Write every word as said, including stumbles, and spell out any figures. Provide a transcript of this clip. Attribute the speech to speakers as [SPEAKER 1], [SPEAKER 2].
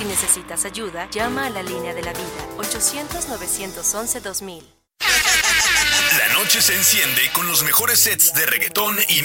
[SPEAKER 1] necesitas ayuda, llama a la línea de la vida, ochocientos, novecientos once, dos mil.
[SPEAKER 2] La noche se enciende con los mejores sets de reggaetón y